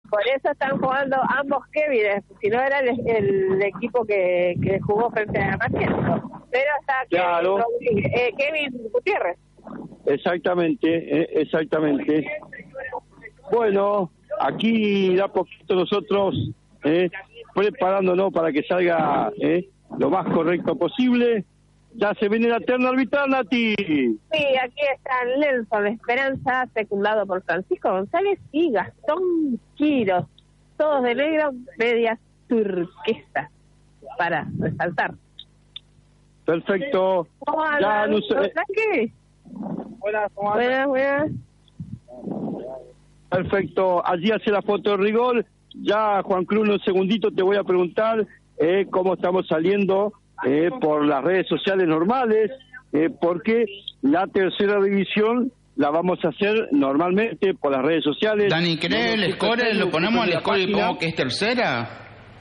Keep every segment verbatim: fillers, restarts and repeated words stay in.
Por eso están jugando ambos Kevin, si no era el, el equipo que, que jugó frente a Matienzo. Pero está claro. Kevin, eh, Kevin Gutiérrez. Exactamente, eh, exactamente. Bueno, aquí da poquito nosotros eh, preparándonos para que salga eh, lo más correcto posible. Ya se viene la terna arbitral, Nati. Sí, aquí está Nelson Esperanza, secundado por Francisco González y Gastón Quiros. Todos de negro, medias turquesas, para resaltar. Perfecto. ¿Cómo ya andan? no sé. ¿Qué? Hola, ¿cómo Buenas, andan? buenas. Perfecto. Allí hace la foto de rigor. Ya, Juan Cruz, en un segundito te voy a preguntar eh, cómo estamos saliendo eh, por las redes sociales normales, eh, porque la tercera división la vamos a hacer normalmente por las redes sociales. Dani, ¿querés el score? ¿Lo ponemos al score y pongo que es tercera?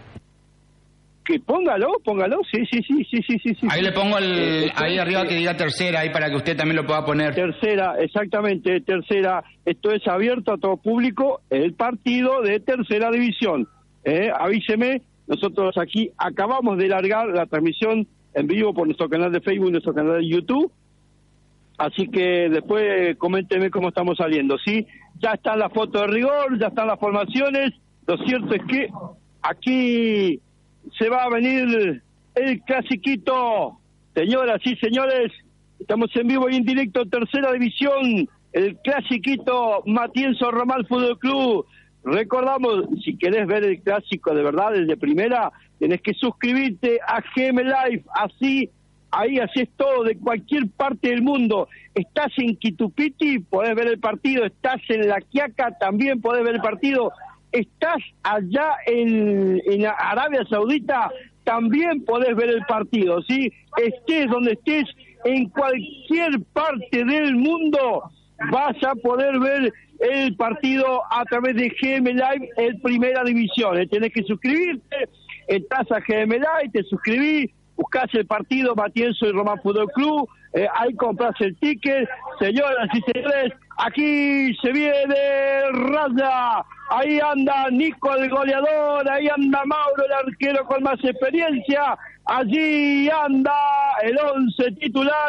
Que póngalo, póngalo, sí, sí, sí, sí, sí, sí. sí. Ahí le pongo el, ahí arriba que diga tercera, ahí para que usted también lo pueda poner. Tercera, exactamente, tercera. Esto es abierto a todo público, el partido de tercera división. Eh, avíseme, nosotros aquí acabamos de largar la transmisión en vivo por nuestro canal de Facebook y nuestro canal de YouTube. Así que después coménteme cómo estamos saliendo, ¿sí? Ya están las fotos de rigor, ya están las formaciones. Lo cierto es que aquí se va a venir el clasiquito. Señoras y señores, estamos en vivo y en directo, tercera división, el clasiquito Matienzo Ramal Fútbol Club. Recordamos, si querés ver el clásico de verdad, el de primera, tenés que suscribirte a G M Live, así, ahí haces todo, de cualquier parte del mundo. Estás en Quitupiti, podés ver el partido, estás en La Quiaca, también podés ver el partido. Estás allá en, en Arabia Saudita, también podés ver el partido, ¿sí? Estés donde estés, en cualquier parte del mundo, vas a poder ver el partido a través de G M Live en Primera División. ¿eh? Tenés que suscribirte, entras a G M Live, te suscribís, buscás el partido Matienzo y Román Fútbol Club, eh, ahí compras el ticket. Señoras y señores, aquí se viene Raya, ahí anda Nico el goleador, ahí anda Mauro el arquero con más experiencia, allí anda el once titular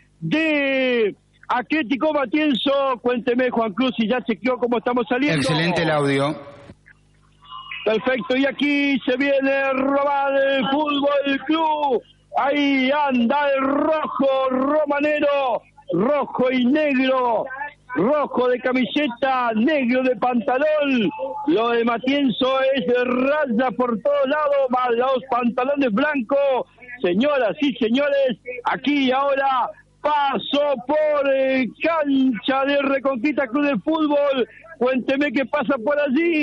de Atlético Matienzo. Cuénteme, Juan Cruz, si ya chequeó cómo estamos saliendo. Excelente el audio. Perfecto, y aquí se viene Román el Fútbol Club. Ahí anda el rojo romanero, rojo y negro, rojo de camiseta, negro de pantalón. Lo de Matienzo es de raya por todos lados, más los pantalones blancos. Señoras y señores, aquí y ahora paso por eh, cancha de Reconquista Club de Fútbol. Cuénteme qué pasa por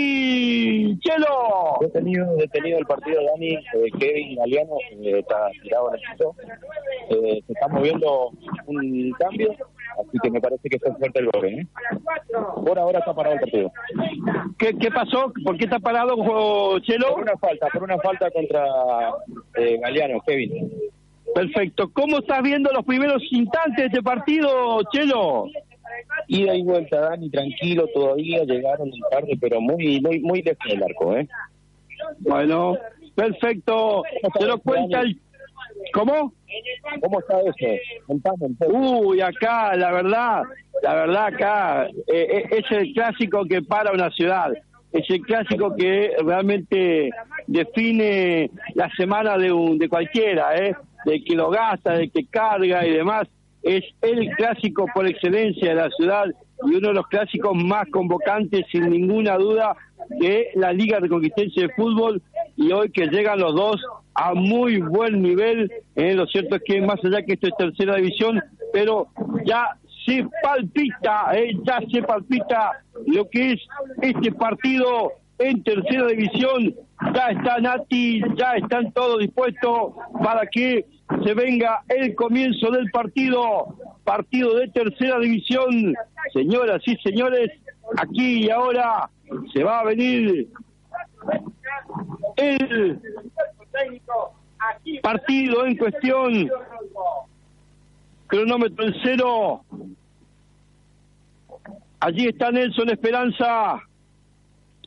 allí, Chelo. Detenido, detenido el partido, Dani, eh, Kevin Galeano eh, está tirado en el piso. Eh, se está moviendo un cambio, así que me parece que está fuerte el gol, ¿eh? Por ahora está parado el partido. ¿Qué, qué pasó? ¿Por qué está parado, Chelo? Por una falta, por una falta contra eh, Galeano, Kevin. Perfecto. ¿Cómo estás viendo los primeros instantes de este partido, Chelo? Ida y vuelta, Dani, tranquilo todavía, llegaron un tarde, pero muy muy muy lejos del arco, ¿eh? Bueno, perfecto. Se lo cuenta el... ¿Cómo? ¿Cómo está eso? Contame un poco. Uy, acá, la verdad, la verdad acá, eh, es el clásico que para una ciudad. Es el clásico que realmente define la semana de un de cualquiera, ¿eh? De que lo gasta, de que carga y demás. Es el clásico por excelencia de la ciudad y uno de los clásicos más convocantes, sin ninguna duda, de la Liga Reconquistense de Fútbol, y hoy que llegan los dos a muy buen nivel. Eh, lo cierto es que más allá que esto es tercera división, pero ya se palpita, eh, ya se palpita lo que es este partido en tercera división. Ya está Nati, ya están todos dispuestos para que se venga el comienzo del partido, partido de tercera división. Señoras y señores, aquí y ahora se va a venir el partido en cuestión. Cronómetro en cero. Allí está Nelson Esperanza.